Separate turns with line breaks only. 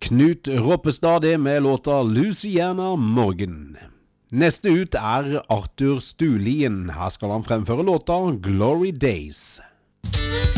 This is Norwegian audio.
Knut Roppestad det med låta Louisiana Morgan. Neste ut Arthur Stulien. Her skal han fremføre låta Glory Days.